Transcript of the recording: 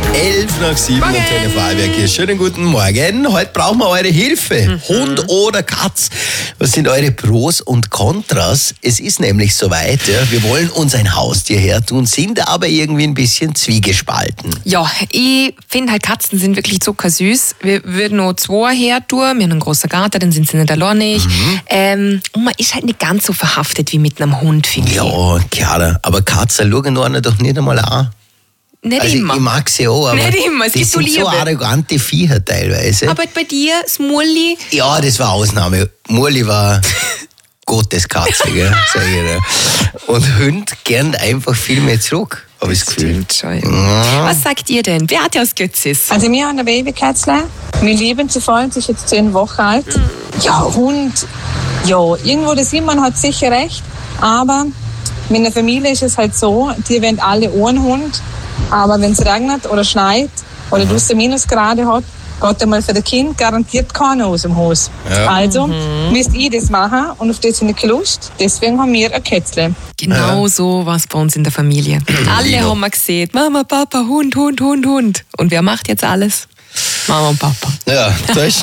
11:07 am Telefonwerk hier. Schönen guten Morgen. Heute brauchen wir eure Hilfe. Hund oder Katz? Was sind eure Pros und Kontras? Es ist nämlich soweit. Ja. Wir wollen uns ein Haustier hertun, sind aber irgendwie ein bisschen zwiegespalten. Ja, ich finde halt, Katzen sind wirklich zuckersüß. Wir würden noch 2 hertun. Wir haben einen großen Garten, dann sind sie nicht alleinig. Und man ist halt nicht ganz so verhaftet wie mit einem Hund, finde ich. Ja, klar. Aber Katzen schauen einen doch nicht einmal an. Nicht Also immer. ich mag sie auch, aber Nicht immer, es die gibt so sind so Liebe. arrogante Viecher teilweise. Aber bei dir, das Mulli, Ja, das war Ausnahme. Murli war Gotteskatze, gell, sag ich dir. Und Hund gern einfach viel mehr zurück, habe ich das Gefühl. stimmt schon. Ja. Was sagt ihr denn? Beate aus Götzis. Also wir haben ein Babykätzle. Wir lieben sie voll. Sie ist jetzt 10 Wochen alt. Ja, Hund. Ja, irgendwo der Simon hat sicher recht. Aber in der Familie ist es halt so, die wollen alle Ohrenhund. Aber wenn es regnet oder schneit oder draußen Minusgrade hat, geht einmal für das Kind garantiert keiner aus dem Haus. Ja. Also müsst ihr das machen und auf das habe ich keine Lust. Deswegen haben wir ein Kätzle. Genau so war es bei uns in der Familie. Alle haben wir gesehen, Mama, Papa, Hund, Hund, Hund, Hund. Und wer macht jetzt alles? Mama und Papa. Ja, da ist